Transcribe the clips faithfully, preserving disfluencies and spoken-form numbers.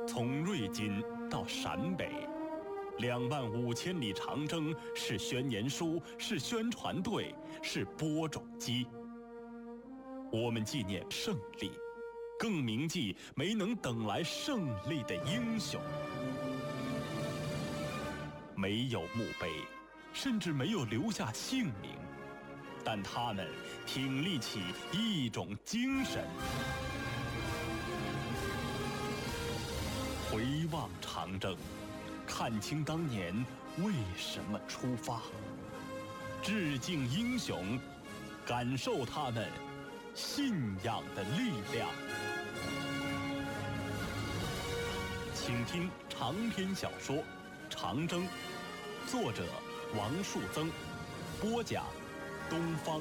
从瑞金到陕北，两万五千里长征是宣言书，是宣传队，是播种机。我们纪念胜利，更铭记没能等来胜利的英雄。没有墓碑，甚至没有留下姓名，但他们挺立起一种精神。回望长征，看清当年为什么出发，致敬英雄，感受他们信仰的力量。请听长篇小说《长征》，作者王树增，播讲东方。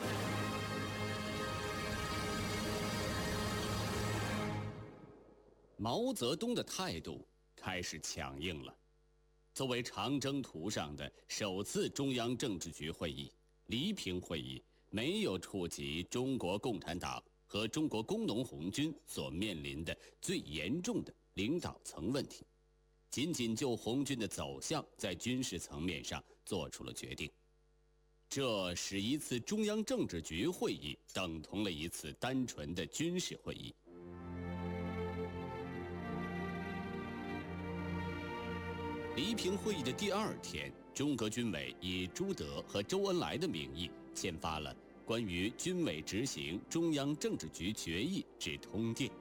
毛泽东的态度开始强硬了。作为长征途上的首次中央政治局会议，黎平会议没有触及中国共产党和中国工农红军所面临的最严重的领导层问题，仅仅就红军的走向在军事层面上做出了决定。这使一次中央政治局会议等同了一次单纯的军事会议。黎平会议的第二天，中革军委以朱德和周恩来的名义签发了关于军委执行中央政治局决议之通电。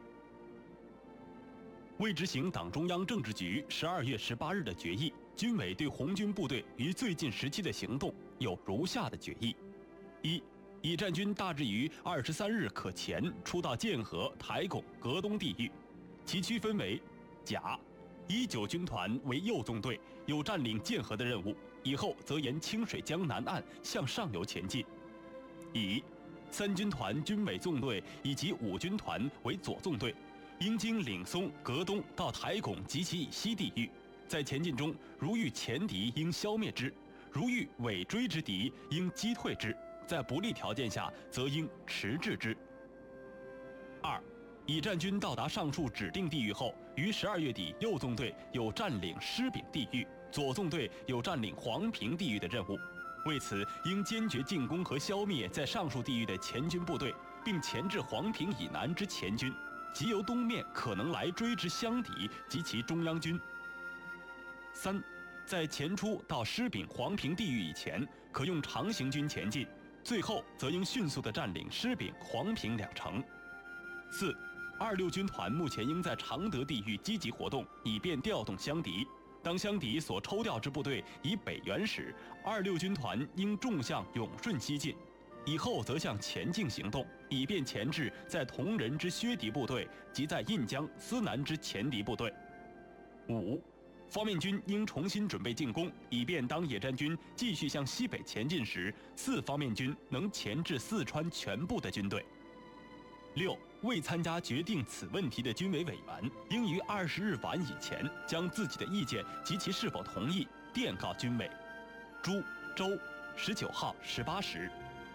为执行党中央政治局十二月十八日的决议，军委对红军部队于最近时期的行动有如下的决议：一、以战军大致于二十三日可前出到建河、台拱、阁东地域，其区分为甲、一九军团为右纵队，有占领建河的任务，以后则沿清水江南岸向上游前进；乙、三军团军委纵队以及五军团为左纵队，应经岭松、阁东到台拱及其以西地域，在前进中如遇前敌，应消灭之；如遇尾追之敌，应击退之；在不利条件下，则应迟滞之。二、以战军到达上述指定地域后，于十二月底，右纵队有占领狮饼地域，左纵队有占领黄平地域的任务。为此，应坚决进攻和消灭在上述地域的前军部队，并钳制黄平以南之前军，即由东面可能来追之乡敌及其中央军。三、在前出到狮饼、黄平地域以前，可用长行军前进，最后则应迅速地占领狮饼、黄平两城。四、二六军团目前应在常德地域积极活动，以便调动乡敌。当乡敌所抽调之部队以北援时，二六军团应纵向永顺西进，以后则向前进行动，以便钳制在同仁之薛敌部队及在印江、思南之前敌部队。五、方面军应重新准备进攻，以便当野战军继续向西北前进时，四方面军能钳制四川全部的军队。六、未参加决定此问题的军委委员，应于二十日晚以前，将自己的意见及其是否同意电告军委。朱、周，十九号十八时。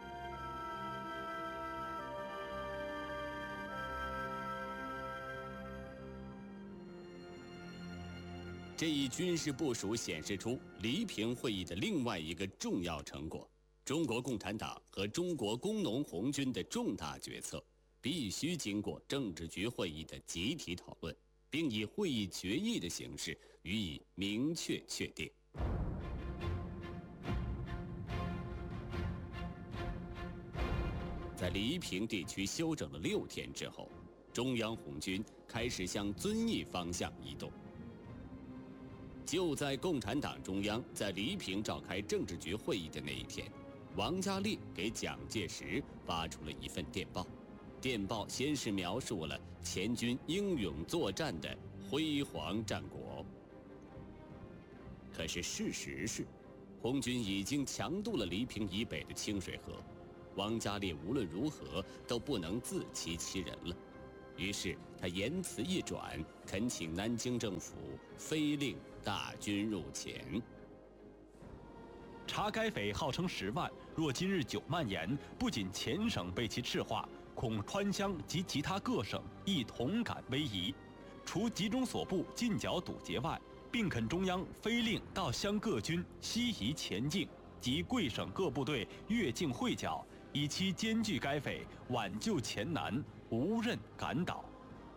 这一军事部署显示出黎平会议的另外一个重要成果：中国共产党和中国工农红军的重大决策必须经过政治局会议的集体讨论，并以会议决议的形式予以明确确定。在黎平地区休整了六天之后，中央红军开始向遵义方向移动。就在共产党中央在黎平召开政治局会议的那一天，王家烈给蒋介石发出了一份电报。电报先是描述了前军英勇作战的辉煌战果，可是事实是，红军已经强渡了黎平以北的清水河，王家烈无论如何都不能自欺欺人了。于是他言辞一转，恳请南京政府非令大军入前。 查该匪号称十万，若今日久蔓延，不仅前省被其赤化，恐川湘及其他各省亦同感危疑。 除集中所部进剿堵截外，并肯中央飞令到湘各军西移前进，及贵省各部队越境会剿，以期艰拒该匪，挽救黔南，无任敢倒。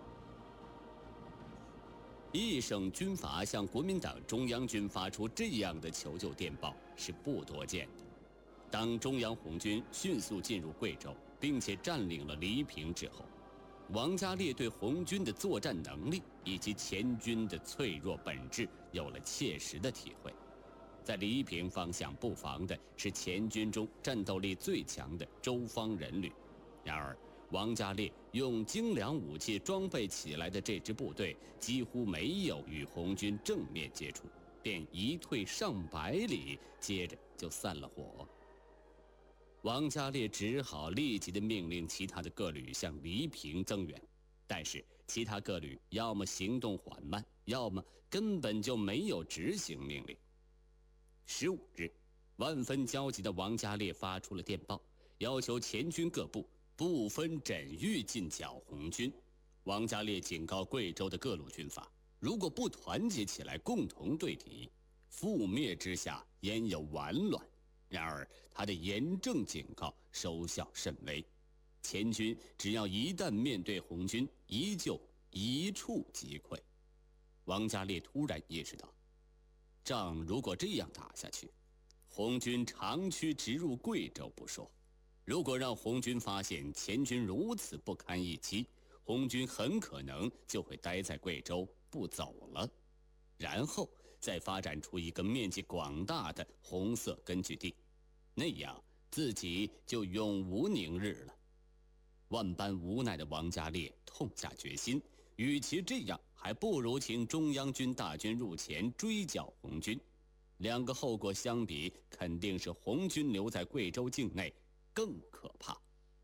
一省军阀向国民党中央军发出这样的求救电报是不多见的。当中央红军迅速进入贵州，并且占领了黎平之后，王家烈对红军的作战能力以及黔军的脆弱本质有了切实的体会。在黎平方向布防的是黔军中战斗力最强的周方人旅，然而王家烈用精良武器装备起来的这支部队几乎没有与红军正面接触，便一退上百里，接着就散了伙。王家烈只好立即的命令其他的各旅向黎平增援，但是其他各旅要么行动缓慢，要么根本就没有执行命令。十五日，万分焦急的王家烈发出了电报，要求黔军各部不分枕域进剿红军。王家烈警告贵州的各路军阀，如果不团结起来共同对敌，覆灭之下焉有完卵。然而他的严正警告收效甚微，黔军只要一旦面对红军，依旧一触即溃。王家烈突然意识到，仗如果这样打下去，红军长驱直入贵州不说，如果让红军发现黔军如此不堪一击，红军很可能就会待在贵州不走了，然后再发展出一个面积广大的红色根据地，那样自己就永无宁日了。万般无奈的王家烈痛下决心，与其这样，还不如请中央军大军入黔追剿红军。两个后果相比，肯定是红军留在贵州境内更可怕。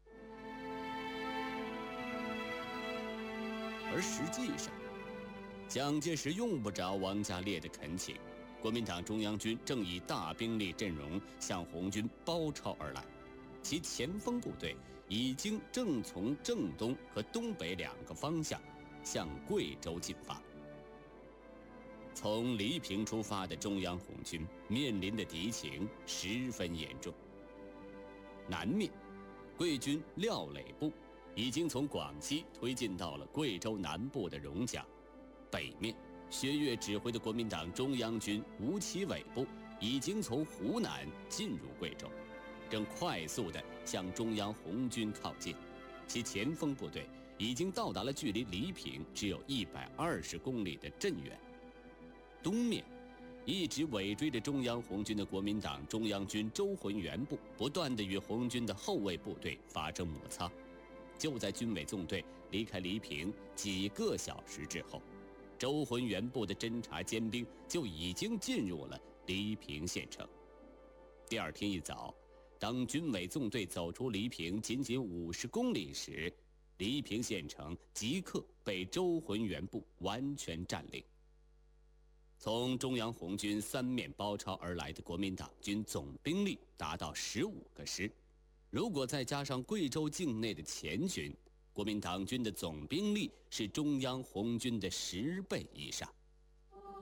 而实际上，蒋介石用不着王家烈的恳请，国民党中央军正以大兵力阵容向红军包抄而来，其前锋部队已经正从正东和东北两个方向向贵州进发。从黎平出发的中央红军面临的敌情十分严重。南面，贵军廖磊部已经从广西推进到了贵州南部的榕江；北面，薛岳指挥的国民党中央军吴奇伟部已经从湖南进入贵州，正快速地向中央红军靠近，其前锋部队已经到达了距离黎平只有一百二十公里的镇远。东面，一直尾追着中央红军的国民党中央军周浑元部不断地与红军的后卫部队发生摩擦。就在军委纵队离开黎平几个小时之后，周浑元部的侦察尖兵就已经进入了黎平县城。第二天一早，当军委纵队走出黎平仅仅五十公里时，黎平县城即刻被周浑元部完全占领。从中央红军三面包抄而来的国民党军总兵力达到十五个师，如果再加上贵州境内的黔军，国民党军的总兵力是中央红军的十倍以上。